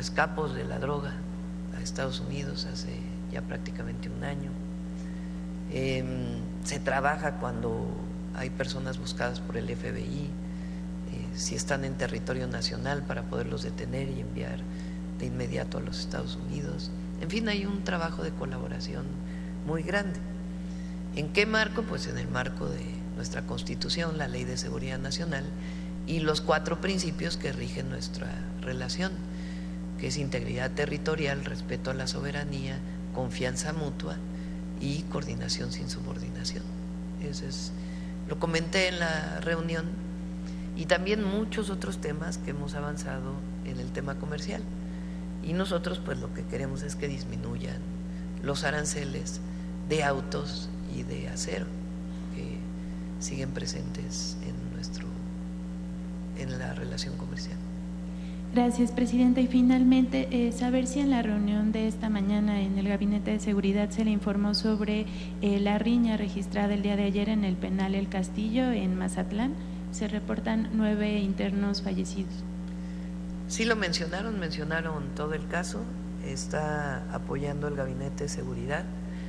pues capos de la droga a Estados Unidos hace ya prácticamente un año. Se trabaja cuando hay personas buscadas por el FBI, si están en territorio nacional, para poderlos detener y enviar de inmediato a los Estados Unidos. En fin, hay un trabajo de colaboración muy grande. ¿En qué marco? Pues en el marco de nuestra Constitución, la Ley de Seguridad Nacional y los 4 principios que rigen nuestra relación, que es integridad territorial, respeto a la soberanía, confianza mutua y coordinación sin subordinación. Ese es, lo comenté en la reunión, y también muchos otros temas que hemos avanzado en el tema comercial. Y nosotros pues lo que queremos es que disminuyan los aranceles de autos y de acero que siguen presentes en la relación comercial. Gracias, Presidenta. Y finalmente, saber si en la reunión de esta mañana en el Gabinete de Seguridad se le informó sobre la riña registrada el día de ayer en el penal El Castillo en Mazatlán. Se reportan 9 internos fallecidos. Sí lo mencionaron todo el caso, está apoyando el Gabinete de Seguridad,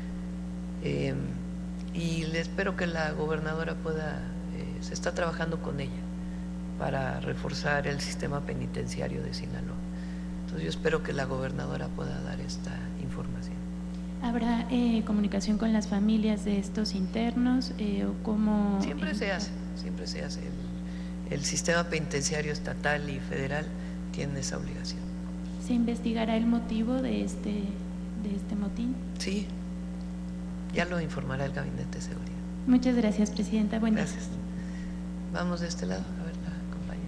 y le espero que la gobernadora pueda, se está trabajando con ella para reforzar el sistema penitenciario de Sinaloa. Entonces yo espero que la gobernadora pueda dar esta información. ¿Habrá comunicación con las familias de estos internos o cómo? Siempre se hace. El sistema penitenciario estatal y federal tiene esa obligación. ¿Se investigará el motivo de este motín? Sí, ya lo informará el Gabinete de Seguridad. Muchas gracias, Presidenta. Buen día. Gracias. Vamos de este lado, a ver la compañera.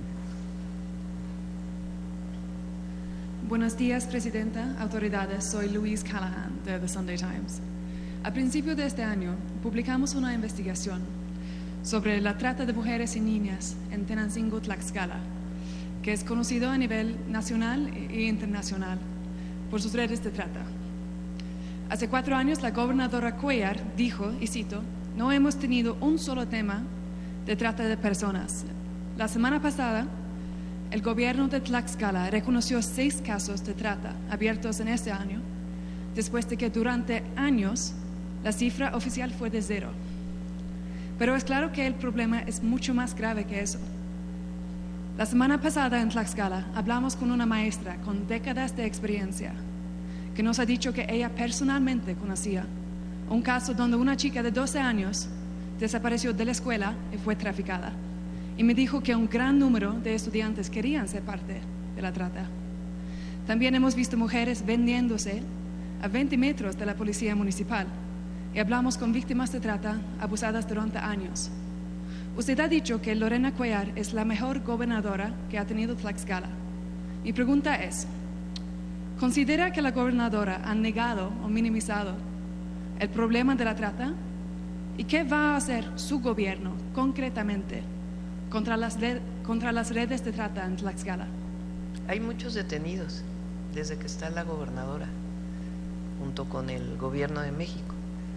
Buenos días, Presidenta, autoridades. Soy Louise Callahan de The Sunday Times. A principio de este año publicamos una investigación sobre la trata de mujeres y niñas en Tenancingo, Tlaxcala, que es conocido a nivel nacional e internacional por sus redes de trata. Hace 4 años la gobernadora Cuellar dijo, y cito, "No hemos tenido un solo tema de trata de personas". La semana pasada, el gobierno de Tlaxcala reconoció 6 casos de trata abiertos en este año, después de que durante años la cifra oficial fue de 0. Pero es claro que el problema es mucho más grave que eso. La semana pasada en Tlaxcala hablamos con una maestra con décadas de experiencia que nos ha dicho que ella personalmente conocía un caso donde una chica de 12 años desapareció de la escuela y fue traficada. Y me dijo que un gran número de estudiantes querían ser parte de la trata. También hemos visto mujeres vendiéndose a 20 metros de la policía municipal. Y hablamos con víctimas de trata abusadas durante años. Usted ha dicho que Lorena Cuellar es la mejor gobernadora que ha tenido Tlaxcala. Mi pregunta es, ¿considera que la gobernadora ha negado o minimizado el problema de la trata? ¿Y qué va a hacer su gobierno concretamente contra las redes de trata en Tlaxcala? Hay muchos detenidos desde que está la gobernadora, junto con el gobierno de México.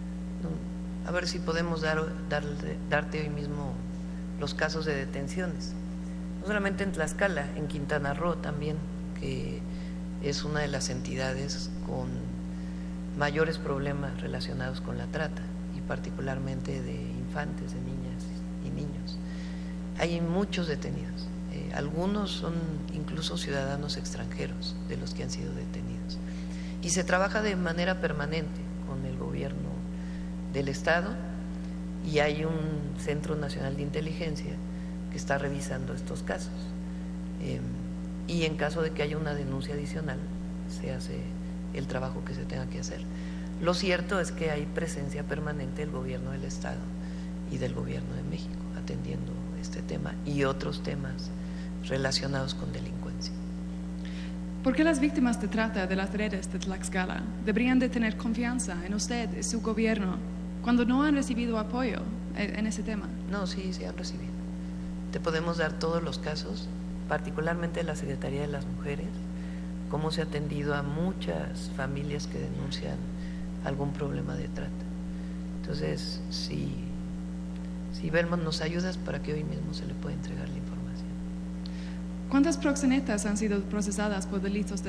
A ver si podemos darte hoy mismo los casos de detenciones. No solamente en Tlaxcala, en Quintana Roo también, que es una de las entidades con mayores problemas relacionados con la trata, y particularmente de infantes, de niñas y niños. Hay muchos detenidos, algunos son incluso ciudadanos extranjeros de los que han sido detenidos. Y se trabaja de manera permanente con el gobierno del Estado, y hay un Centro Nacional de Inteligencia que está revisando estos casos, y en caso de que haya una denuncia adicional se hace el trabajo que se tenga que hacer. Lo cierto es que hay presencia permanente del gobierno del Estado y del gobierno de México atendiendo este tema y otros temas relacionados con delincuencia. ¿Por qué las víctimas de trata de las redes de Tlaxcala deberían de tener confianza en usted y su gobierno cuando no han recibido apoyo en ese tema? No, sí han recibido. Te podemos dar todos los casos, particularmente de la Secretaría de las Mujeres, cómo se ha atendido a muchas familias que denuncian algún problema de trata. Entonces, si Belmont nos ayudas para que hoy mismo se le pueda entregar la información. ¿Cuántas proxenetas han sido procesadas por delitos de